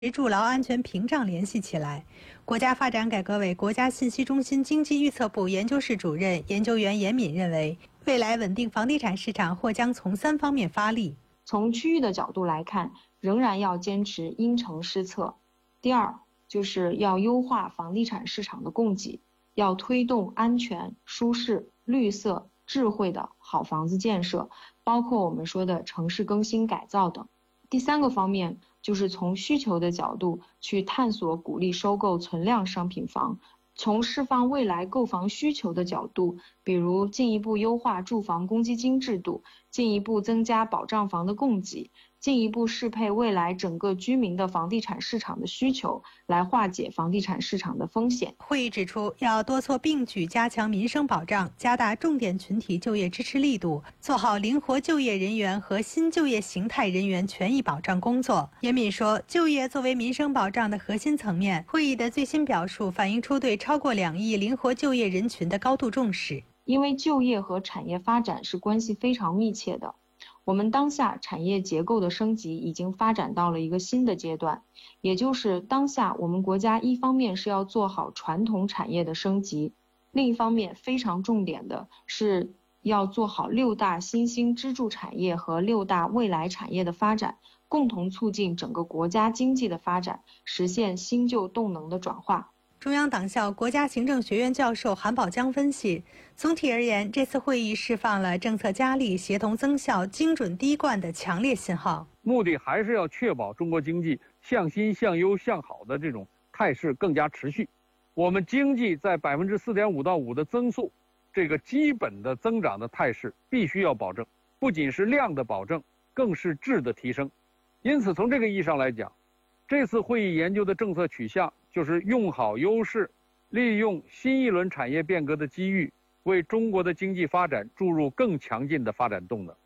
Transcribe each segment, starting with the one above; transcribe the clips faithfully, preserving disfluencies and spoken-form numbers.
筑牢安全屏障联系起来。国家发展改革委国家信息中心经济预测部研究室主任研究员严敏认为，未来稳定房地产市场或将从三方面发力。 从区域的角度来看，仍然要坚持因城施策。第二，就是要优化房地产市场的供给，要推动安全、舒适、绿色、智慧的好房子建设，包括我们说的城市更新改造等。第三个方面就是从需求的角度去探索鼓励收购存量商品房，从释放未来购房需求的角度，比如进一步优化住房公积金制度，进一步增加保障房的供给，进一步适配未来整个居民的房地产市场的需求，来化解房地产市场的风险。 会议指出，要多措并举加强民生保障，加大重点群体就业支持力度，做好灵活就业人员和新就业形态人员权益保障工作。严敏说，就业作为民生保障的核心层面，会议的最新表述反映出对超过两亿灵活就业人群的高度重视。 因为就业和产业发展是关系非常密切的。我们当下产业结构的升级已经发展到了一个新的阶段，也就是当下我们国家一方面是要做好传统产业的升级，另一方面非常重点的是要做好六大新兴支柱产业和六大未来产业的发展，共同促进整个国家经济的发展，实现新旧动能的转化。 中央党校国家行政学院教授韩宝江分析，总体而言，这次会议释放了政策加力、协同增效、精准滴灌的强烈信号。 目的还是要确保中国经济向新、向优、向好的这种态势更加持续。我们经济在百分之四点五到五的增速，这个基本的增长的态势必须要保证，不仅是量的保证，更是质的提升。因此，从这个意义上来讲，这次会议研究的政策取向就是用好优势，利用新一轮产业变革的机遇，为中国的经济发展注入更强劲的发展动能。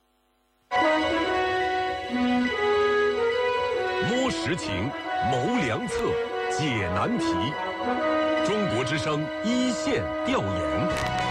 摸实情，谋良策，解难题。中国之声一线调研。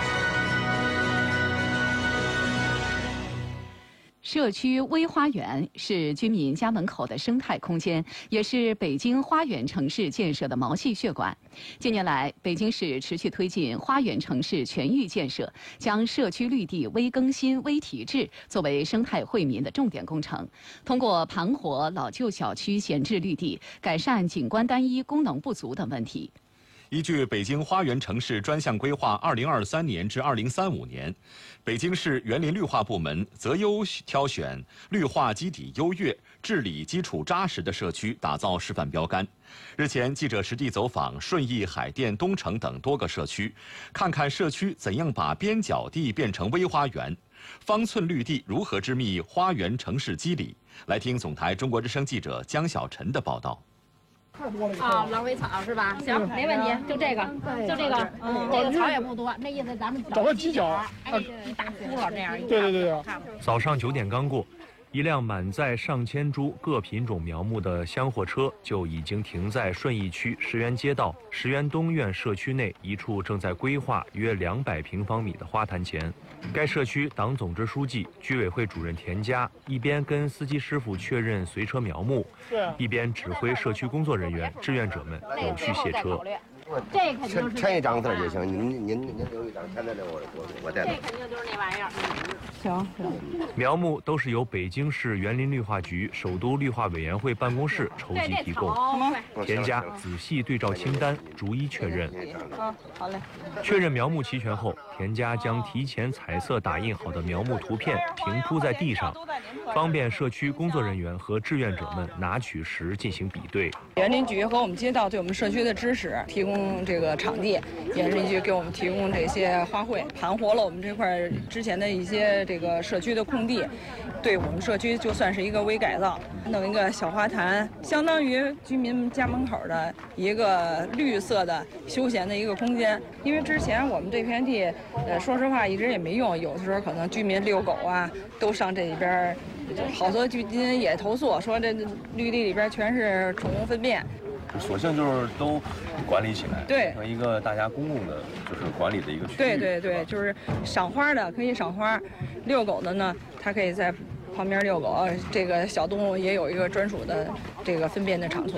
社区微花园是居民家门口的生态空间，也是北京花园城市建设的毛细血管。近年来，北京市持续推进花园城市全域建设，将社区绿地微更新、微提质作为生态惠民的重点工程。通过盘活老旧小区闲置绿地，改善景观单一、功能不足等问题。 依据北京花园城市专项规划二零二三年至二零三五年，北京市园林绿化部门择优挑选绿化基底优越、治理基础扎实的社区，打造示范标杆。日前，记者实地走访顺义、海淀、东城等多个社区，看看社区怎样把边角地变成微花园，方寸绿地如何织密花园城市肌理。来听总台中国之声记者江小晨的报道。 啊，狼尾草是吧？行，没问题，就这个，就这个，嗯，这个草也不多，那意思咱们找个犄角， 哎，一大窟窿这样。 对对对对。 早上九点刚过，一辆满载上千株各品种苗木的厢货车就已经停在顺义区石园街道石园东院社区内一处正在规划约两百平方米的花坛前。该社区党总支书记、居委会主任田家一边跟司机师傅确认随车苗木，一边指挥社区工作人员、志愿者们有序卸车。 这肯定是填一张字就行，您您您留一张，现在这我我我带。 这肯定就是那玩意儿。行行。 苗木都是由北京市园林绿化局首都绿化委员会办公室筹集提供。田家仔细对照清单，逐一确认。 嗯，好嘞。 确认苗木齐全后，田家将提前彩色打印好的苗木图片平铺在地上，方便社区工作人员和志愿者们拿取时进行比对。 园林局和我们街道对我们社区的支持，提供这个场地，园林局给我们提供这些花卉，盘活了我们这块之前的一些这个社区的空地，对我们社区就算是一个微改造，弄一个小花坛，相当于居民家门口的一个绿色的休闲的一个空间。因为之前我们这片地，呃，说实话一直也没用，有的时候可能居民遛狗啊，都上这里边，好多居民也投诉说这绿地里边全是宠物粪便。 索性就是都管理起来， 对， 成一个大家公共的，就是管理的一个区域。 对对对，就是赏花的可以赏花，遛狗的呢，它可以在旁边遛狗，这个小动物也有一个专属的这个分辨的场所。